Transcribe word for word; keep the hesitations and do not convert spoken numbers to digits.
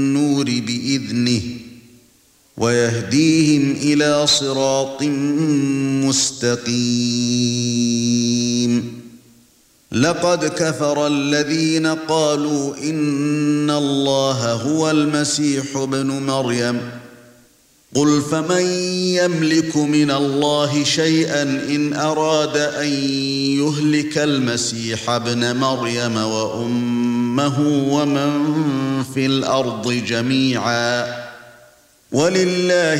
النور بإذنه ويهديهم إلى صراط مستقيم لقد كفر الذين قالوا إن الله هو المسيح ابن مريم قل فمن يملك من الله شيئا إن أراد أن يهلك المسيح ابن مريم وأمه ومن في الأرض جميعا ولله